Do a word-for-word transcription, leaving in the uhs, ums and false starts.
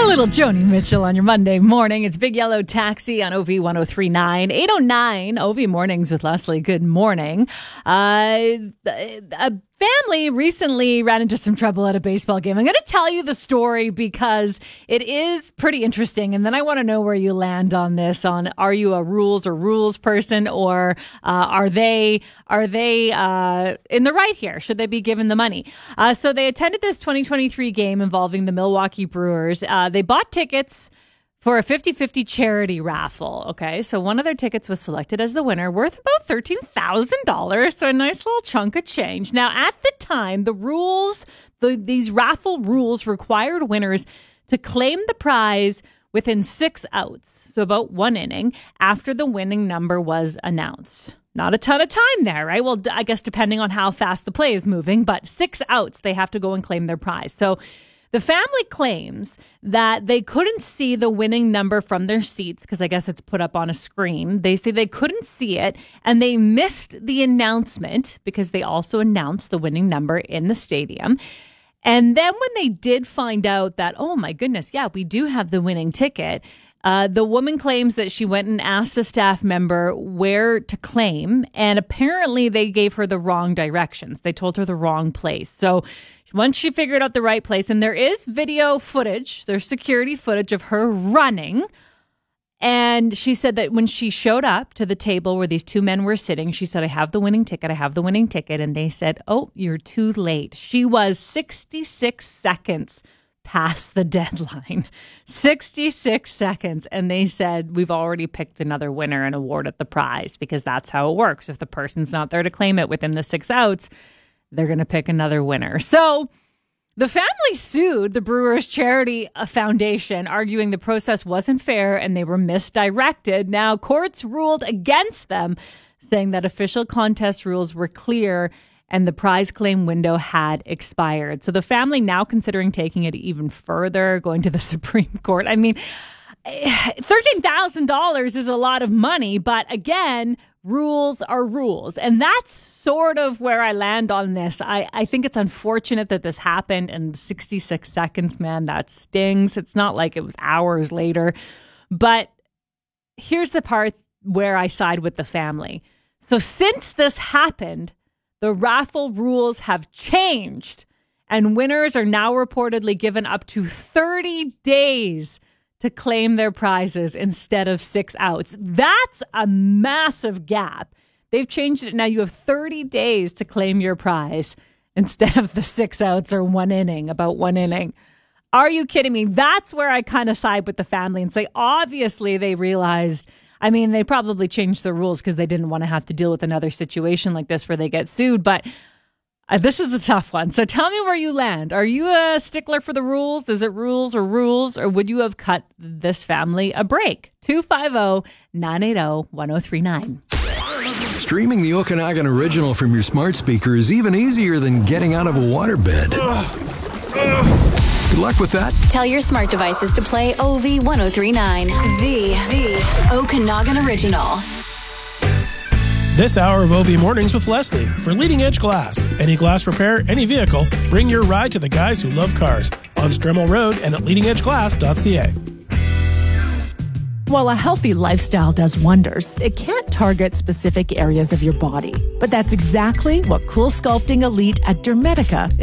A little Joni Mitchell on your Monday morning. It's Big Yellow Taxi on O V one oh three point nine. eight oh nine, O V Mornings with Leslie. Good morning. Uh, a family recently ran into some trouble at a baseball game. I'm going to tell you the story because it is pretty interesting. And then I want to know where you land on this. On are you a rules or rules person, or uh, are they are they uh, in the right here? Should they be given the money? Uh, so they attended this twenty twenty-three game involving the Milwaukee Brewers. Uh, they bought tickets for a fifty-fifty charity raffle. Okay, so one of their tickets was selected as the winner, worth about thirteen thousand dollars. So a nice little chunk of change. Now, at the time, the rules, the, these raffle rules required winners to claim the prize within six outs, so about one inning, after the winning number was announced. Not a ton of time there, right? Well, I guess depending on how fast the play is moving, but six outs, they have to go and claim their prize. So the family claims that they couldn't see the winning number from their seats because I guess it's put up on a screen. They say they couldn't see it and they missed the announcement because they also announced the winning number in the stadium. And then when they did find out that, oh my goodness, yeah, we do have the winning ticket, uh, the woman claims that she went and asked a staff member where to claim, and apparently they gave her the wrong directions. They told her the wrong place. So once she figured out the right place, and there is video footage, there's security footage of her running. And she said that when she showed up to the table where these two men were sitting, she said, I have the winning ticket. I have the winning ticket. And they said, oh, you're too late. She was sixty-six seconds past the deadline. sixty-six seconds. And they said, we've already picked another winner and awarded the prize, because that's how it works. If the person's not there to claim it within the six outs, they're going to pick another winner. So the family sued the Brewers Charity Foundation, arguing the process wasn't fair and they were misdirected. Now, courts ruled against them, saying that official contest rules were clear and the prize claim window had expired. So the family now considering taking it even further, going to the Supreme Court. I mean, thirteen thousand dollars is a lot of money, but again, rules are rules. And that's sort of where I land on this. I, I think it's unfortunate that this happened in sixty-six seconds, man. That stings. It's not like it was hours later. But here's the part where I side with the family. So since this happened, the raffle rules have changed, and winners are now reportedly given up to thirty days to claim their prizes instead of six outs. That's a massive gap. They've changed it. Now you have thirty days to claim your prize instead of the six outs or one inning, about one inning. Are you kidding me? That's where I kind of side with the family and say, obviously they realized, I mean, they probably changed the rules because they didn't want to have to deal with another situation like this where they get sued. But Uh, this is a tough one. So tell me where you land. Are you a stickler for the rules? Is it rules or rules? Or would you have cut this family a break? two five zero, nine eight zero, one zero three nine. Streaming the Okanagan Original from your smart speaker is even easier than getting out of a waterbed. Good luck with that. Tell your smart devices to play O V one oh three point nine. The, the Okanagan Original. This hour of O V Mornings with Leslie for Leading Edge Glass. Any glass repair, any vehicle, bring your ride to the guys who love cars on Stremmel Road and at leading edge glass dot c a. While a healthy lifestyle does wonders, it can't target specific areas of your body. But that's exactly what Cool Sculpting Elite at Dermetica